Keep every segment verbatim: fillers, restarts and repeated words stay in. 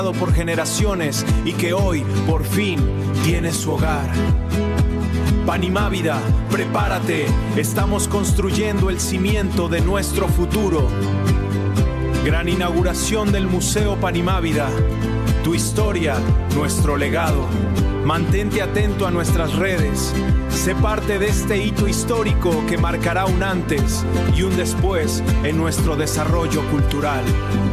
por generaciones y que hoy por fin tiene su hogar. Panimávida, prepárate, estamos construyendo el cimiento de nuestro futuro. Gran inauguración del Museo Panimávida, tu historia, nuestro legado. Mantente atento a nuestras redes, sé parte de este hito histórico que marcará un antes y un después en nuestro desarrollo cultural.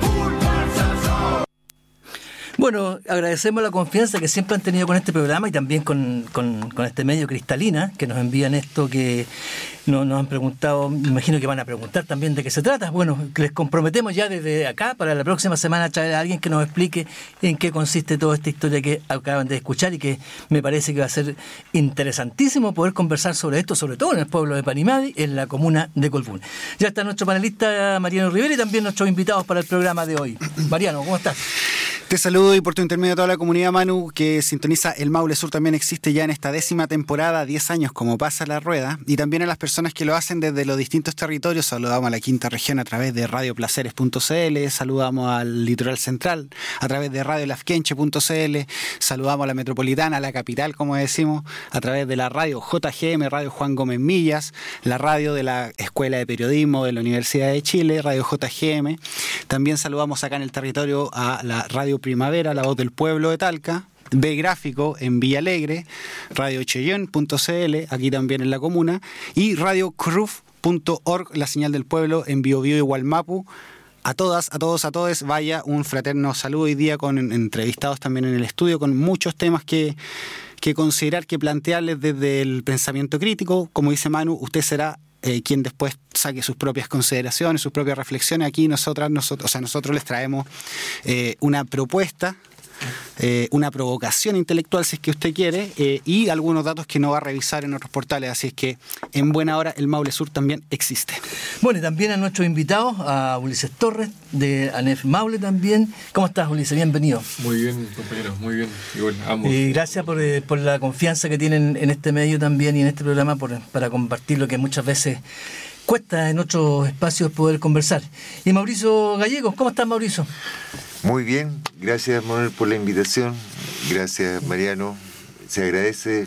Bueno, agradecemos la confianza que siempre han tenido con este programa y también con, con, con este medio Cristalina, que nos envían esto que no, nos han preguntado, me imagino que van a preguntar también de qué se trata. Bueno, les comprometemos ya desde acá para la próxima semana traer a alguien que nos explique en qué consiste toda esta historia que acaban de escuchar y que me parece que va a ser interesantísimo poder conversar sobre esto, sobre todo en el pueblo de Panimávida, en la comuna de Colbún. Ya está nuestro panelista Mariano Rivera y también nuestros invitados para el programa de hoy. Mariano, ¿cómo estás? Te saludo y por tu intermedio a toda la comunidad, Manu, que sintoniza El Maule Sur. También existe ya en esta décima temporada, diez años como pasa la rueda, y también a las personas que lo hacen desde los distintos territorios. Saludamos a la quinta región a través de radio placeres punto c l, saludamos al litoral central a través de radio lafkenche punto c l, saludamos a la metropolitana, a la capital, como decimos, a través de la radio J G M, radio Juan Gómez Millas, la radio de la Escuela de Periodismo de la Universidad de Chile, radio J G M. También saludamos acá en el territorio a la radio Primavera, la voz del pueblo de Talca, B Gráfico en Villa Alegre, radio chillón punto c l, aquí también en la comuna, y radio cruf punto org, la señal del pueblo en Biobío y Gualmapu. A todas, a todos, a todos, vaya un fraterno saludo hoy día con entrevistados también en el estudio, con muchos temas que, que considerar, que plantearles desde el pensamiento crítico. Como dice Manu, usted será Eh, quien después saque sus propias consideraciones, sus propias reflexiones. Aquí nosotras, nosotros, o sea, nosotros les traemos eh, una propuesta, eh, una provocación intelectual, si es que usted quiere, eh, y algunos datos que no va a revisar en otros portales. Así es que, en buena hora, el Maule Sur también existe. Bueno, y también a nuestros invitados, a Ulises Torres, de ANEF Maule también. ¿Cómo estás, Ulises? Bienvenido. Muy bien, compañeros, muy bien. Igual, ambos. Y gracias por, eh, por la confianza que tienen en este medio también y en este programa por, para compartir lo que muchas veces cuesta en otros espacios poder conversar. Y Mauricio Gallegos, ¿cómo estás, Mauricio? Muy bien, gracias, Manuel, por la invitación. Gracias, Mariano. Se agradece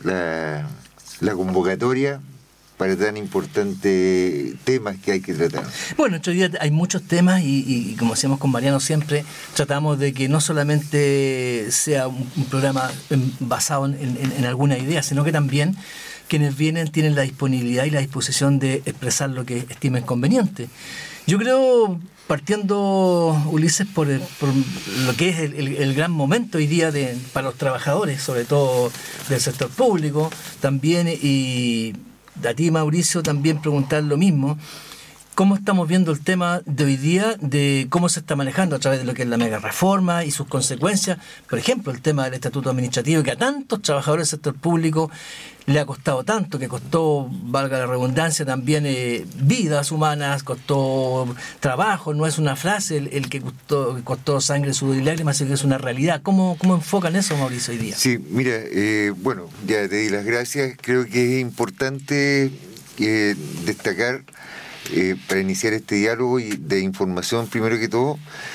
la, la convocatoria para tan importantes temas que hay que tratar. Bueno, hoy día hay muchos temas y, y, y como decíamos con Mariano siempre, tratamos de que no solamente sea un, un programa basado en, en, en alguna idea, sino que también quienes vienen tienen la disponibilidad y la disposición de expresar lo que estimen conveniente. Yo creo, partiendo, Ulises, por, por lo que es el, el, el gran momento hoy día de, para los trabajadores, sobre todo del sector público, también, y a ti, Mauricio, también preguntar lo mismo. ¿Cómo estamos viendo el tema de hoy día, de cómo se está manejando a través de lo que es la mega reforma y sus consecuencias? Por ejemplo, el tema del estatuto administrativo, que a tantos trabajadores del sector público le ha costado tanto, que costó, valga la redundancia, también eh, vidas humanas, costó trabajo, no es una frase el, el que costó, costó sangre, sudor y lágrimas, sino que es una realidad. ¿Cómo, cómo enfocan eso, Mauricio, hoy día? Sí, mira, eh, bueno, ya te di las gracias. Creo que es importante eh, destacar, eh, para iniciar este diálogo y de información, primero que todo,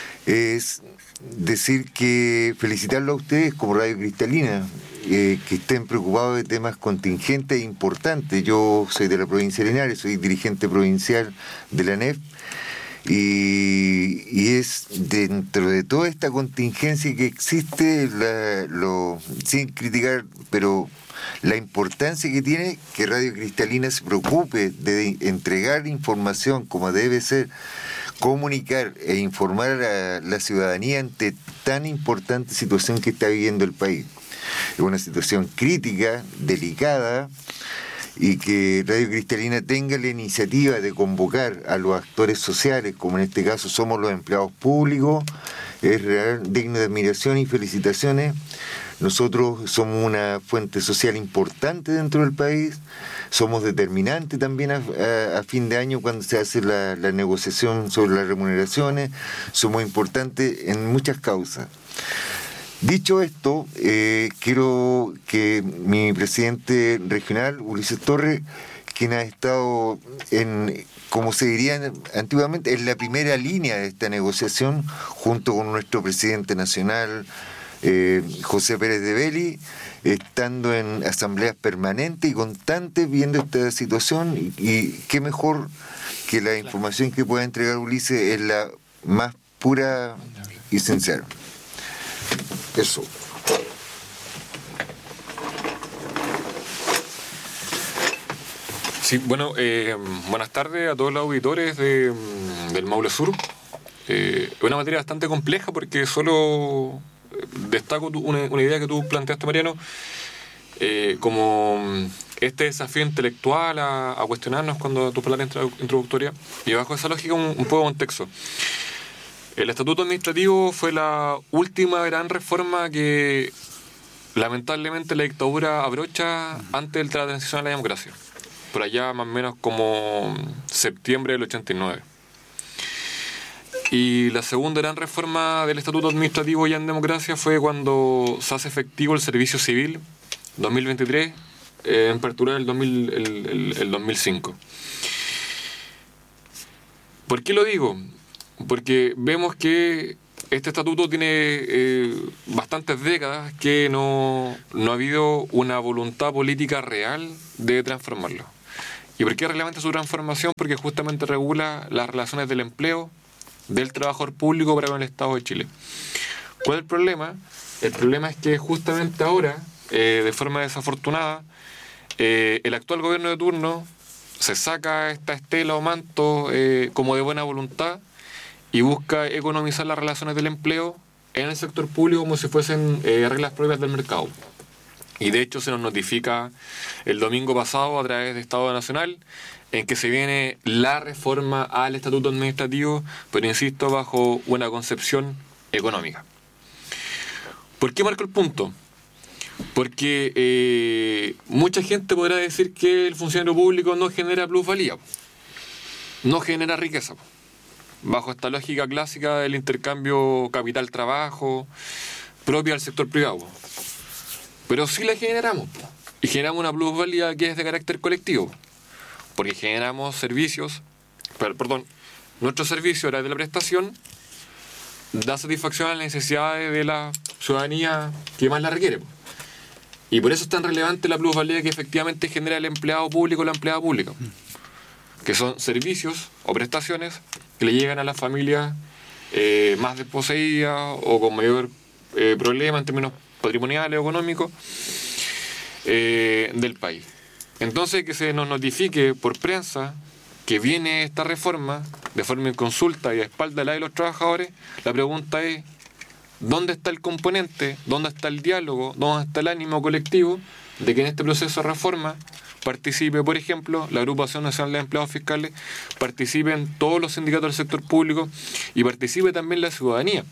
es decir que felicitarlo a ustedes como Radio Cristalina, Eh, que estén preocupados de temas contingentes e importantes. Yo soy de la provincia de Linares, soy dirigente provincial de la ANEF, y, y es dentro de toda esta contingencia que existe, la, lo, sin criticar, pero la importancia que tiene que Radio Cristalina se preocupe de entregar información como debe ser, comunicar e informar a la, la ciudadanía ante tan importante situación que está viviendo el país. Es una situación crítica, delicada, y que Radio Cristalina tenga la iniciativa de convocar a los actores sociales, como en este caso somos los empleados públicos, es real, digno de admiración y felicitaciones. Nosotros somos una fuente social importante dentro del país, somos determinantes también a, a, a fin de año cuando se hace la, la negociación sobre las remuneraciones, somos importantes en muchas causas. Dicho esto, eh, quiero que mi presidente regional, Ulises Torres, quien ha estado en, como se diría antiguamente, en la primera línea de esta negociación, junto con nuestro presidente nacional, eh, José Pérez de Belli, estando en asambleas permanentes y constantes viendo esta situación, y, y qué mejor que la información que pueda entregar Ulises es la más pura y sincera. Eso. Sí, bueno, eh, buenas tardes a todos los auditores de, del Maule Sur. Eh, es una materia bastante compleja porque solo destaco tu, una, una idea que tú planteaste, Mariano, eh, como este desafío intelectual a, a cuestionarnos cuando tu palabra introductoria, y bajo esa lógica un, un poco de contexto. El Estatuto Administrativo fue la última gran reforma que lamentablemente la dictadura abrocha antes de la transición a la democracia, por allá más o menos como septiembre del ochenta y nueve. Y la segunda gran reforma del Estatuto Administrativo ya en democracia fue cuando se hace efectivo el servicio civil, dos mil veintitrés, eh, en apertura del dos mil, el, el, el dos mil cinco. ¿Por qué lo digo? Porque vemos que este estatuto tiene eh, bastantes décadas que no, no ha habido una voluntad política real de transformarlo. ¿Y por qué es relevante su transformación? Porque justamente regula las relaciones del empleo del trabajador público para con el Estado de Chile. ¿Cuál es el problema? El problema es que justamente ahora, eh, de forma desafortunada, eh, el actual gobierno de turno se saca esta estela o manto eh, como de buena voluntad y busca economizar las relaciones del empleo en el sector público como si fuesen eh, reglas propias del mercado. Y de hecho se nos notifica el domingo pasado a través de Estado Nacional en que se viene la reforma al Estatuto Administrativo, pero insisto, bajo una concepción económica. ¿Por qué marco el punto? Porque eh, mucha gente podrá decir que el funcionario público no genera plusvalía, no genera riqueza, bajo esta lógica clásica del intercambio capital-trabajo propia del sector privado. Pero sí la generamos, y generamos una plusvalía que es de carácter colectivo, porque generamos servicios, perdón, nuestro servicio a través de la prestación da satisfacción a las necesidades de la ciudadanía que más la requiere. Y por eso es tan relevante la plusvalía que efectivamente genera el empleado público o la empleada pública, que son servicios o prestaciones que le llegan a las familias eh, más desposeídas o con mayor eh, problema en términos patrimoniales o económicos eh, del país. Entonces, que se nos notifique por prensa que viene esta reforma de forma en consulta y a espalda de la de los trabajadores, la pregunta es: ¿dónde está el componente, dónde está el diálogo, dónde está el ánimo colectivo de que en este proceso de reforma participe, por ejemplo, la Agrupación Nacional de Empleados Fiscales, participen todos los sindicatos del sector público y participe también la ciudadanía?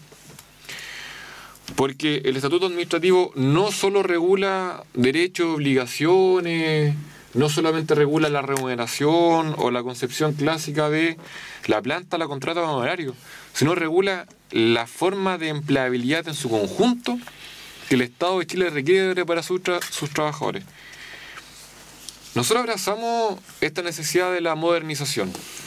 Porque el Estatuto Administrativo no solo regula derechos, obligaciones, no solamente regula la remuneración o la concepción clásica de la planta, la contrata o honorario, sino regula la forma de empleabilidad en su conjunto que el Estado de Chile requiere para sus, tra- sus trabajadores. Nosotros abrazamos esta necesidad de la modernización,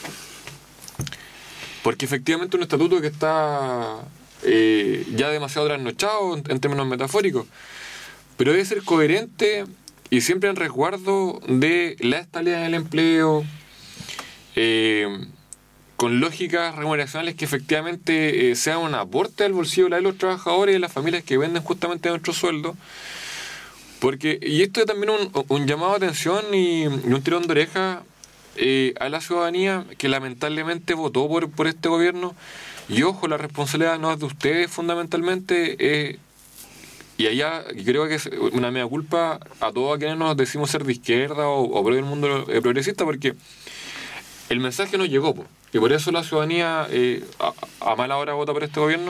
porque efectivamente un estatuto que está eh, ya demasiado trasnochado en, en términos metafóricos, pero debe ser coherente y siempre en resguardo de la estabilidad del empleo, eh, con lógicas remuneracionales que efectivamente eh, sean un aporte al bolsillo de los trabajadores y de las familias que venden justamente nuestro sueldo. Porque, y esto es también un, un llamado de atención y, y un tirón de oreja eh, a la ciudadanía que lamentablemente votó por, por este gobierno. Y ojo, la responsabilidad no es de ustedes fundamentalmente, eh, y allá creo que es una mea culpa a todos quienes nos decimos ser de izquierda o, o por el mundo progresista, porque el mensaje no llegó, po, y por eso la ciudadanía eh, a, a mala hora vota por este gobierno.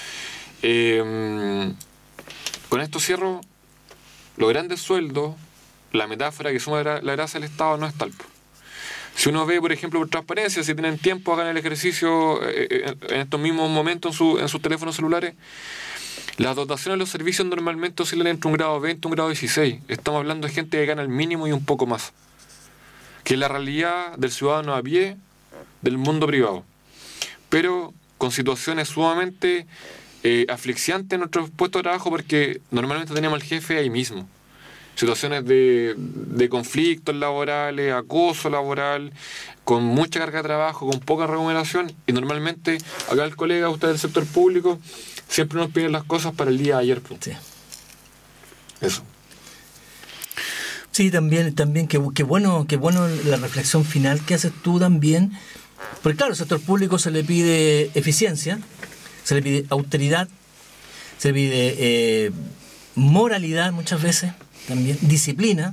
Eh, con esto cierro. Los grandes sueldos, la metáfora que suma la, la grasa del Estado no es tal. Si uno ve, por ejemplo, por transparencia, si tienen tiempo, hagan el ejercicio eh, en estos mismos momentos en, su, en sus teléfonos celulares. Las dotaciones de los servicios normalmente oscilan entre un grado veinte y un grado dieciséis. Estamos hablando de gente que gana el mínimo y un poco más, que es la realidad del ciudadano a pie del mundo privado, pero con situaciones sumamente eh, asfixiantes en nuestros puestos de trabajo, porque normalmente tenemos al jefe ahí mismo. Situaciones de, de conflictos laborales, acoso laboral, con mucha carga de trabajo, con poca remuneración, y normalmente acá el colega, usted del sector público, siempre nos piden las cosas para el día de ayer. Sí. Eso. Sí, también, también qué que bueno, que bueno la reflexión final que haces tú también, porque claro, al sector público se le pide eficiencia, se le pide austeridad, se le pide eh, moralidad muchas veces, también disciplina,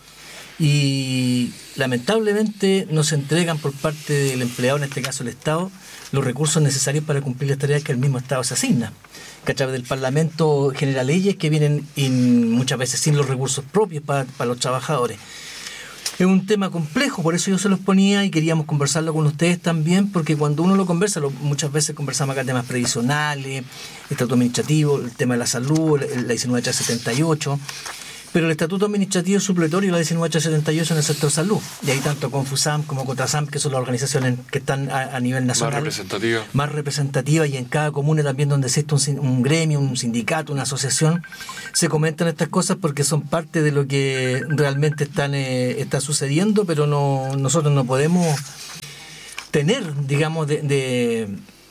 y lamentablemente no se entregan por parte del empleado, en este caso el Estado, los recursos necesarios para cumplir las tareas que el mismo Estado se asigna, que a través del Parlamento genera leyes que vienen in, muchas veces sin los recursos propios para, para los trabajadores. Es un tema complejo, por eso yo se los ponía y queríamos conversarlo con ustedes también, porque cuando uno lo conversa, lo, muchas veces conversamos acá temas previsionales, estatuto administrativo, el tema de la salud, la diecinueve ocho setenta y ocho, pero el estatuto administrativo supletorio, la diecinueve ocho setenta y ocho en el sector salud, y hay tanto Confusam como Cotrasam, que son las organizaciones que están a, a nivel nacional más representativas, más representativas, y en cada comuna también donde existe un, un gremio, un sindicato, una asociación, se comentan estas cosas porque son parte de lo que realmente están eh, está sucediendo, pero no nosotros no podemos tener, digamos, de, de,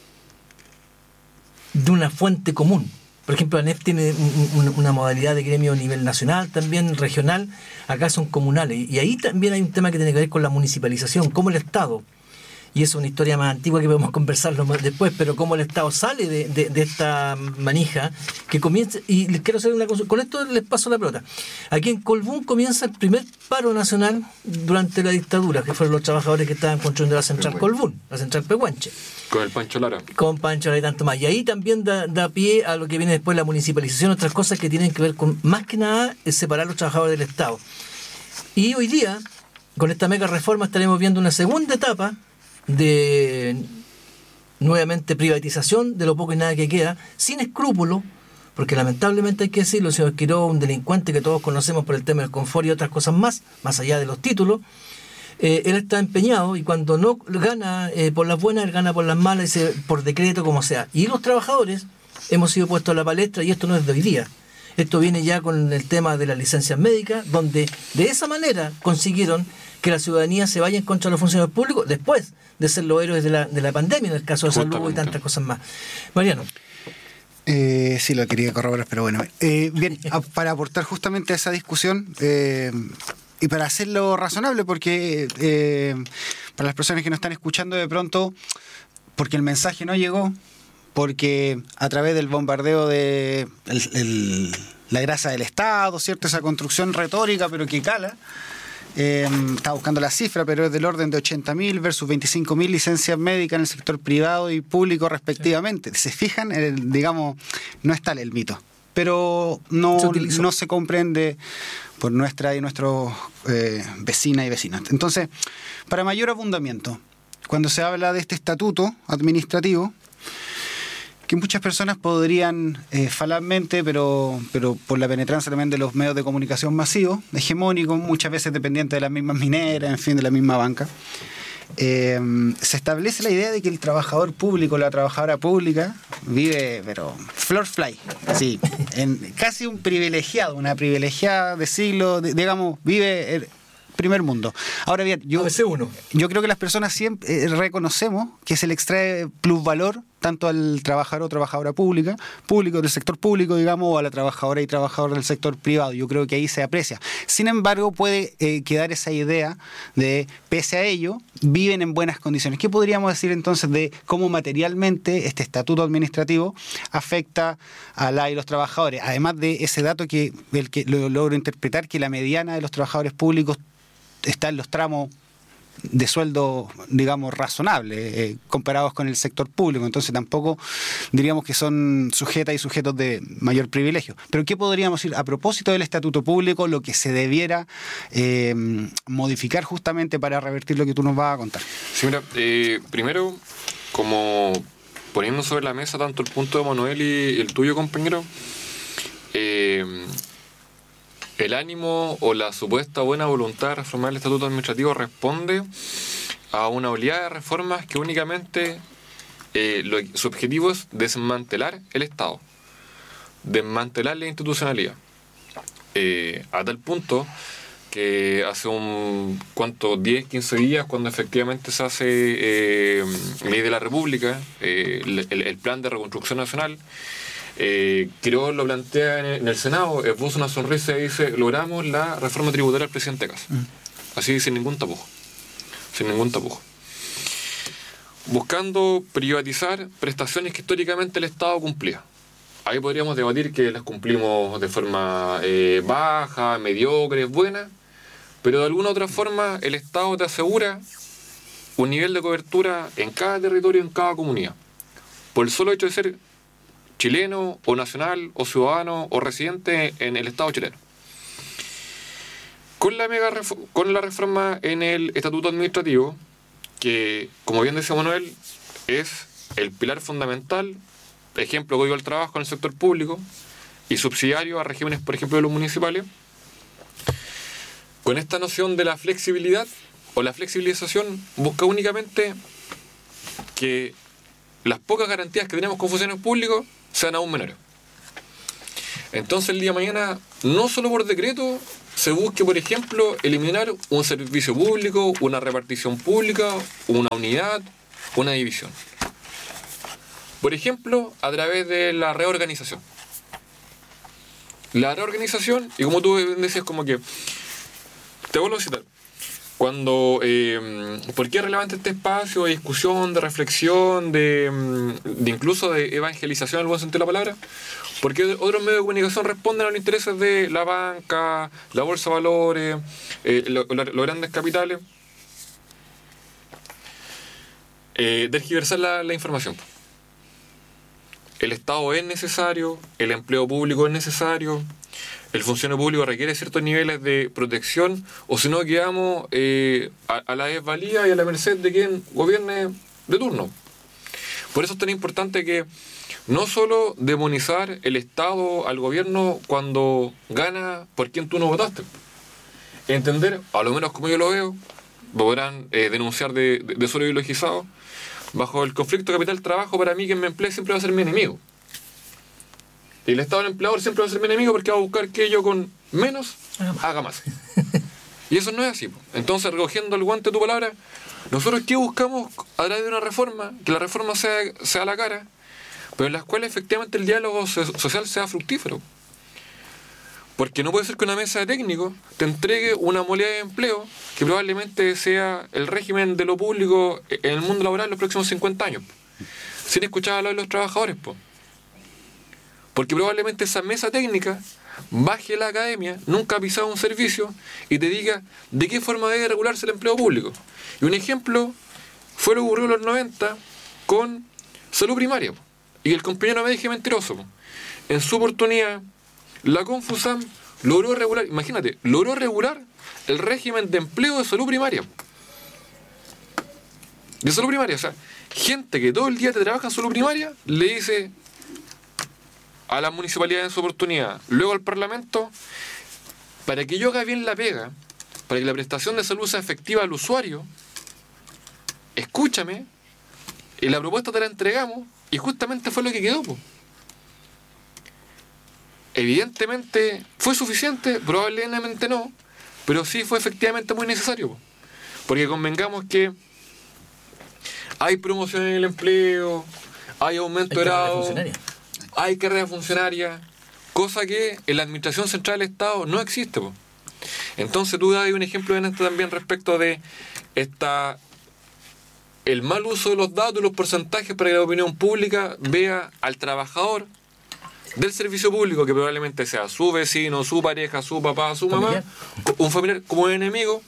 de una fuente común. Por ejemplo, ANEF tiene un, una modalidad de gremio a nivel nacional, también regional, acá son comunales. Y ahí también hay un tema que tiene que ver con la municipalización, cómo el Estado, y es una historia más antigua que podemos conversarlo más después, pero cómo el Estado sale de, de, de esta manija, que comienza, y les quiero hacer una cosa, con esto les paso la pelota. Aquí en Colbún comienza el primer paro nacional durante la dictadura, que fueron los trabajadores que estaban construyendo la central Colbún, la central Pehuenche. Con el Pancho Lara. Con Pancho Lara y tanto más. Y ahí también da, da pie a lo que viene después la municipalización, otras cosas que tienen que ver con, más que nada, es separar a los trabajadores del Estado. Y hoy día, con esta mega reforma, estaremos viendo una segunda etapa de nuevamente privatización de lo poco y nada que queda, sin escrúpulos, porque lamentablemente hay que decirlo, el señor Quiró, un delincuente que todos conocemos por el tema del confort y otras cosas más, más allá de los títulos, eh, él está empeñado, y cuando no gana eh, por las buenas, él gana por las malas, y por decreto, como sea. Y los trabajadores hemos sido puestos a la palestra, y esto no es de hoy día. Esto viene ya con el tema de las licencias médicas, donde de esa manera consiguieron que la ciudadanía se vaya en contra de los funcionarios públicos después de ser los héroes de la, de la pandemia, en el caso de salud y tantas cosas más. Mariano. Eh, sí, lo quería corroborar, pero bueno. Eh, bien, a, para aportar justamente a esa discusión eh, y para hacerlo razonable, porque eh, para las personas que nos están escuchando de pronto, porque el mensaje no llegó, porque a través del bombardeo de el, el, la grasa del Estado, ¿cierto? Esa construcción retórica, pero que cala. Eh, estaba buscando la cifra, pero es del orden de ochenta mil versus veinticinco mil licencias médicas en el sector privado y público respectivamente. Sí. Se fijan, el, digamos, no está el mito, pero no se, no se comprende por nuestra y nuestros eh, vecinas y vecinos. Entonces, para mayor abundamiento, cuando se habla de este estatuto administrativo, que muchas personas podrían eh, falarmente, pero, pero por la penetrancia también de los medios de comunicación masivos, hegemónicos, muchas veces dependientes de las mismas mineras, en fin, de la misma banca, eh, se establece la idea de que el trabajador público, la trabajadora pública, vive, pero floor fly, sí, en casi un privilegiado, una privilegiada de siglo, de, digamos, vive el primer mundo. Ahora bien, yo, yo creo que las personas siempre eh, reconocemos que se le extrae plusvalor tanto al trabajador o trabajadora pública, público del sector público, digamos, o a la trabajadora y trabajador del sector privado. Yo creo que ahí se aprecia. Sin embargo, puede eh, quedar esa idea de, pese a ello, viven en buenas condiciones. ¿Qué podríamos decir entonces de cómo materialmente este estatuto administrativo afecta a la y los trabajadores? Además de ese dato que el que lo logro interpretar, que la mediana de los trabajadores públicos está en los tramos de sueldo, digamos, razonable, eh, comparados con el sector público. Entonces tampoco diríamos que son sujetas y sujetos de mayor privilegio. Pero ¿qué podríamos decir a propósito del estatuto público, lo que se debiera eh, modificar justamente para revertir lo que tú nos vas a contar? Sí, mira, eh, primero, como poniendo sobre la mesa tanto el punto de Manuel y el tuyo, compañero, eh, El ánimo o la supuesta buena voluntad de reformar el estatuto administrativo responde a una oleada de reformas que únicamente eh, lo, su objetivo es desmantelar el Estado, desmantelar la institucionalidad. Eh, a tal punto que hace un, ¿cuánto? diez, quince días, cuando efectivamente se hace eh, Ley de la República, eh, el, el plan de reconstrucción nacional, Eh, Quirós lo plantea en el, en el Senado, esboza una sonrisa y dice: logramos la reforma tributaria del presidente Kast. Mm. Así, sin ningún tapujo. Sin ningún tapujo. Buscando privatizar prestaciones que históricamente el Estado cumplía. Ahí podríamos debatir que las cumplimos de forma eh, baja, mediocre, buena, pero de alguna otra forma el Estado te asegura un nivel de cobertura en cada territorio, en cada comunidad. Por el solo hecho de ser chileno, o nacional, o ciudadano, o residente en el Estado chileno. Con la, mega con la reforma en el Estatuto Administrativo, que, como bien decía Manuel, es el pilar fundamental, ejemplo, código del trabajo en el sector público, y subsidiario a regímenes, por ejemplo, de los municipales, con esta noción de la flexibilidad, o la flexibilización, busca únicamente que las pocas garantías que tenemos con funcionarios públicos sean aún menores. Entonces el día de mañana, no solo por decreto, se busque, por ejemplo, eliminar un servicio público, una repartición pública, una unidad, una división. Por ejemplo, a través de la reorganización. La reorganización, y como tú decías, como que, te vuelvo a citar, cuando, eh, ¿por qué es relevante este espacio de discusión, de reflexión, de, de incluso de evangelización en el buen sentido de la palabra? Porque otros medios de comunicación responden a los intereses de la banca, la bolsa de valores, eh, lo, lo, los grandes capitales. Eh, tergiversar la, la información. El Estado es necesario, el empleo público es necesario, el funcionario público requiere ciertos niveles de protección, o si no quedamos eh, a, a la desvalía y a la merced de quien gobierne de turno. Por eso es tan importante que no solo demonizar el Estado al gobierno cuando gana por quien tú no votaste. Entender, a lo menos como yo lo veo, podrán eh, denunciar de, de, de solo ideologizado, bajo el conflicto capital-trabajo, para mí quien me emplee siempre va a ser mi enemigo. Y el Estado del empleador siempre va a ser mi enemigo porque va a buscar que yo con menos haga más. Y eso no es así. Entonces, recogiendo el guante de tu palabra, nosotros ¿qué buscamos a través de una reforma? Que la reforma sea, sea la cara, pero en las cuales efectivamente el diálogo social sea fructífero. Porque no puede ser que una mesa de técnicos te entregue una modalidad de empleo que probablemente sea el régimen de lo público en el mundo laboral en los próximos cincuenta años, sin escuchar hablar de los trabajadores. Po. Porque probablemente esa mesa técnica baje la academia, nunca ha pisado un servicio, y te diga de qué forma debe regularse el empleo público. Y un ejemplo fue lo que ocurrió en los noventa con salud primaria. Po. Y el compañero me dije mentiroso. Po. En su oportunidad, la Confusam logró regular, imagínate, logró regular el régimen de empleo de salud primaria. De salud primaria, o sea, gente que todo el día te trabaja en salud primaria, le dice a la municipalidad en su oportunidad, luego al Parlamento, para que yo haga bien la pega, para que la prestación de salud sea efectiva al usuario, escúchame, y la propuesta te la entregamos, y justamente fue lo que quedó, po. Evidentemente, ¿fue suficiente? Probablemente no, pero sí fue efectivamente muy necesario, porque convengamos que hay promoción en el empleo, hay aumento de grado, hay carrera funcionaria, cosa que en la administración central del Estado no existe. Entonces tú das un ejemplo en esto también respecto de esta el mal uso de los datos y los porcentajes para que la opinión pública vea al trabajador del servicio público, que probablemente sea su vecino, su pareja, su papá, su mamá, familiar. un familiar como un enemigo.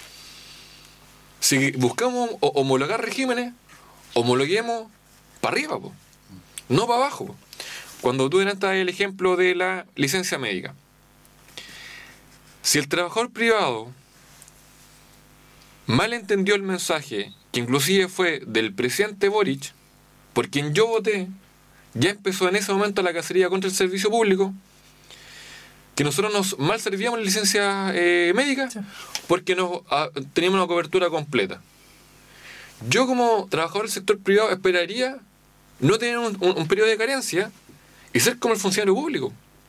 Si buscamos homologar regímenes, homologuemos para arriba, po. No para abajo. Po. Cuando tú das el ejemplo de la licencia médica, si el trabajador privado mal entendió el mensaje, que inclusive fue del presidente Boric, por quien yo voté, ya empezó en ese momento la cacería contra el servicio público, que nosotros nos mal servíamos la licencia eh, médica sí. porque nos, a, teníamos una cobertura completa. Yo como trabajador del sector privado esperaría no tener un, un, un periodo de carencia y ser como el funcionario público.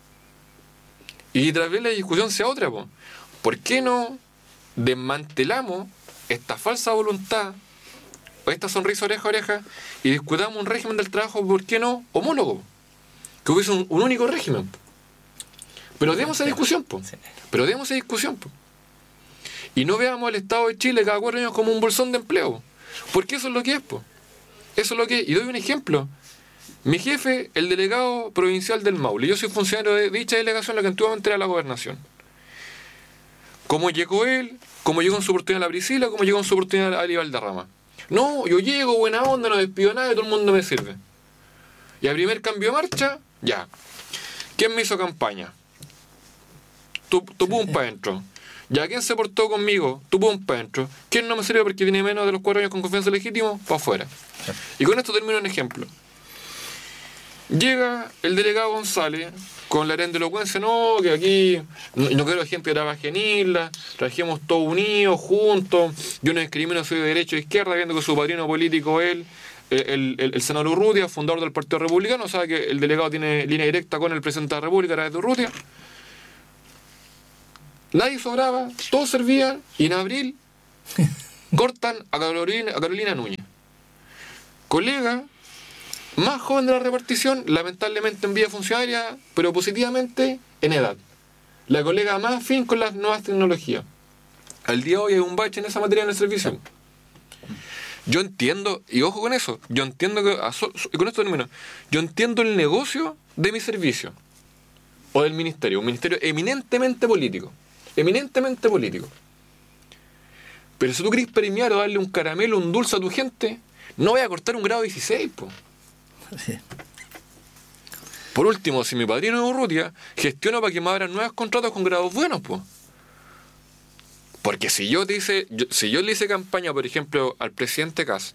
Y tal vez la discusión sea otra, po. ¿Por qué no desmantelamos esta falsa voluntad o esta sonrisa oreja a oreja y discutamos un régimen del trabajo, ¿por qué no homólogo? Que hubiese un, un único régimen. Pero demos esa discusión, po. Pero demos esa discusión, po. Y no veamos al Estado de Chile cada cuatro años como un bolsón de empleo. Porque eso es lo que es, po. Eso es lo que es. Y doy un ejemplo. Mi jefe, el delegado provincial del Maule, yo soy funcionario de dicha delegación, la que antiguamente era la gobernación. ¿Cómo llegó él? ¿Cómo llegó en su oportunidad a la Priscila? ¿Cómo llegó en su oportunidad a Aníbal Valderrama? No, yo llego, buena onda, no despido a nadie, todo el mundo me sirve. Y al primer cambio de marcha, ya. ¿Quién me hizo campaña? Tu, tu pum para adentro. Ya, ¿quién se portó conmigo? Tu pum para adentro. ¿Quién no me sirve porque tiene menos de los cuatro años con confianza legítimo? Para afuera. Y con esto termino un ejemplo. Llega el delegado González con la grandilocuencia, no, que aquí no, no quiero gente que trabaje en isla, trabajemos todos unidos, juntos, yo no discrimino, soy de derecha o de izquierda, viendo que su padrino político él, el, el, el senador Urrutia, fundador del Partido Republicano, sabe que el delegado tiene línea directa con el presidente de la República a través de Urrutia. Nadie sobraba, todos servían, y en abril cortan a Carolina, a Carolina Núñez, colega más joven de la repartición, lamentablemente en vía funcionaria, pero positivamente en edad. La colega más afín con las nuevas tecnologías. Al día de hoy hay un bache en esa materia en el servicio. Yo entiendo, y ojo con eso, yo entiendo que, y con esto termino, yo entiendo el negocio de mi servicio, o del ministerio, un ministerio eminentemente político, eminentemente político. Pero si tú querés premiar o darle un caramelo, un dulce a tu gente, no voy a cortar un grado dieciséis, po. Sí. Por último, si mi padrino es Urrutia, gestiono para que me abran nuevos contratos con grados buenos, pues. Porque si yo te hice, yo, si yo le hice campaña, por ejemplo, al presidente Kast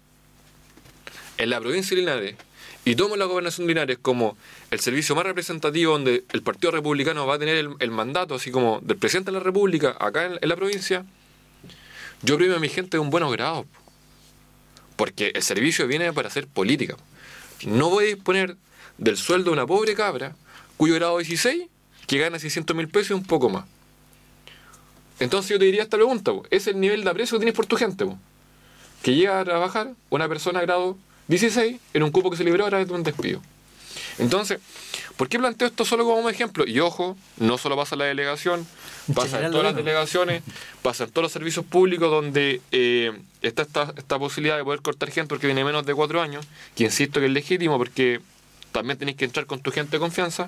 en la provincia de Linares y tomo la gobernación de Linares como el servicio más representativo donde el Partido Republicano va a tener el, el mandato, así como del presidente de la República acá en, en la provincia, yo premio a mi gente de un buenos grados, po. Porque el servicio viene para hacer política, po. No voy a disponer del sueldo de una pobre cabra cuyo grado dieciséis, que gana seiscientos mil pesos y un poco más. Entonces yo te diría esta pregunta, po. Es el nivel de aprecio que tienes por tu gente, po. Que llega a trabajar una persona a grado dieciséis en un cupo que se liberó a través de un despido. Entonces, ¿por qué planteo esto solo como un ejemplo? Y ojo, no solo pasa en la delegación, pasa en todas las delegaciones, pasa en todos los servicios públicos donde eh, está esta, esta posibilidad de poder cortar gente porque tiene menos de cuatro años, que insisto que es legítimo porque también tenéis que entrar con tu gente de confianza.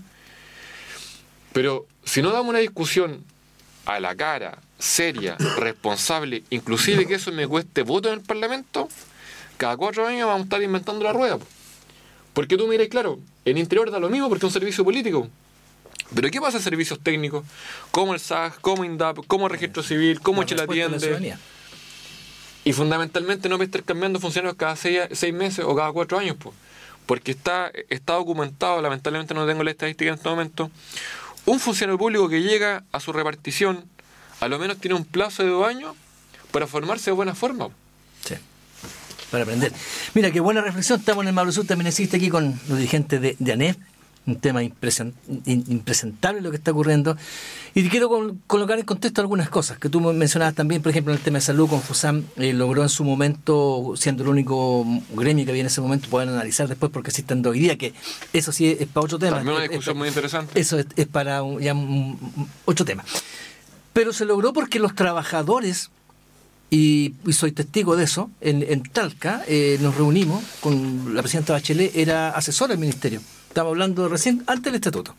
Pero si no damos una discusión a la cara, seria, responsable, inclusive que eso me cueste voto en el Parlamento, cada cuatro años vamos a estar inventando la rueda. Porque tú miras, claro, en interior da lo mismo porque es un servicio político. Pero ¿qué pasa en servicios técnicos? Como el S A G, como INDAP, como el registro civil, como Chelatiende. Y fundamentalmente no puede estar cambiando funcionarios cada seis, seis meses o cada cuatro años. Pues. Porque está, está documentado, lamentablemente no tengo la estadística en este momento, un funcionario público que llega a su repartición, a lo menos tiene un plazo de dos años para formarse de buena forma. Sí. Para aprender. Mira, qué buena reflexión. Estamos en el Maule Sur, también existe aquí con los dirigentes de, de ANEF, un tema impresen, impresentable lo que está ocurriendo. Y quiero con, colocar en contexto algunas cosas que tú mencionabas también, por ejemplo, en el tema de salud, con FUSAM eh, logró en su momento, siendo el único gremio que había en ese momento, poder analizar después porque existen hoy día, que eso sí es, es para otro tema. También una discusión es, muy interesante. Eso es, es para un, ya un, otro tema. Pero se logró porque los trabajadores, y, y soy testigo de eso, en, en Talca eh, nos reunimos con la presidenta Bachelet, era asesora del ministerio. Estamos hablando recién, antes del estatuto.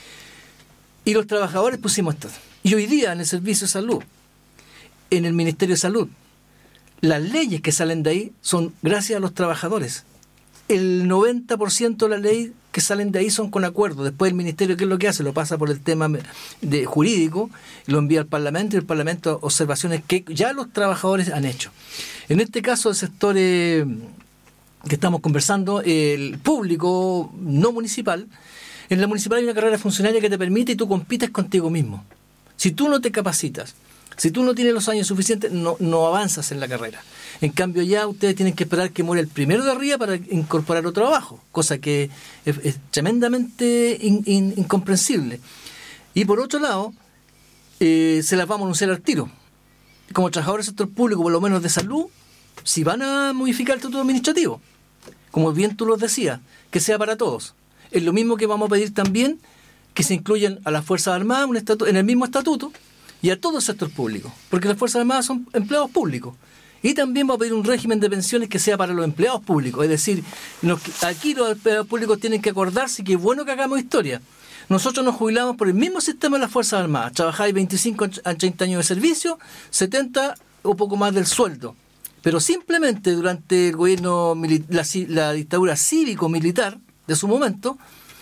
Y los trabajadores pusimos esto. Y hoy día en el Servicio de Salud, en el Ministerio de Salud, las leyes que salen de ahí son gracias a los trabajadores. El noventa por ciento de las leyes que salen de ahí son con acuerdo. Después el Ministerio, ¿qué es lo que hace? Lo pasa por el tema de jurídico, lo envía al Parlamento y el Parlamento observaciones que ya los trabajadores han hecho. En este caso, el sector eh, que estamos conversando, el público no municipal, En la municipal hay una carrera funcionaria que te permite y tú compites contigo mismo. Si tú no te capacitas, si tú no tienes los años suficientes, no, no avanzas en la carrera. En cambio, ya ustedes tienen que esperar que muera el primero de arriba para incorporar otro abajo, cosa que es, es tremendamente in, in, incomprensible. Y por otro lado, eh, se las vamos a anunciar al tiro. Como trabajadores del sector público, por lo menos de salud, si van a modificar el estatuto administrativo, como bien tú lo decías, que sea para todos. Es lo mismo que vamos a pedir también que se incluyan a las Fuerzas Armadas un estatu- en el mismo estatuto y a todo el sector público, porque las Fuerzas Armadas son empleados públicos. Y también vamos a pedir un régimen de pensiones que sea para los empleados públicos, es decir, los, aquí los empleados públicos tienen que acordarse que es bueno que hagamos historia. Nosotros nos jubilamos por el mismo sistema de las Fuerzas Armadas, trabajáis veinticinco a treinta años de servicio, setenta o poco más del sueldo. Pero simplemente durante el gobierno, la, la dictadura cívico-militar de su momento,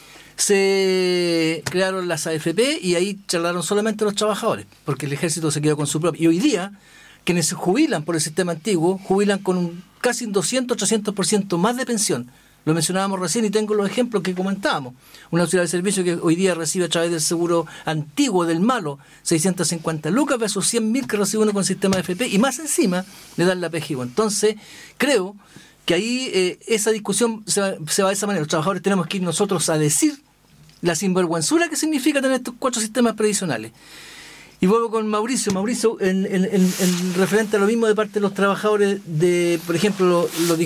se crearon las A F P y ahí charlaron solamente los trabajadores, porque el ejército se quedó con su propio. Y hoy día, quienes se jubilan por el sistema antiguo, jubilan con un, casi un doscientos a trescientos por ciento más de pensión. Lo mencionábamos recién y tengo los ejemplos que comentábamos. Una auxiliar de servicio que hoy día recibe a través del seguro antiguo del malo seiscientas cincuenta lucas versus cien mil que recibe uno con sistema de A F P y más encima le dan la P G I V. Entonces, creo que ahí eh, esa discusión se va, se va de esa manera. Los trabajadores tenemos que ir nosotros a decir la sinvergüenzura que significa tener estos cuatro sistemas previsionales. Y vuelvo con Mauricio. Mauricio, en, en, en, en referente a lo mismo de parte de los trabajadores, de, por ejemplo, los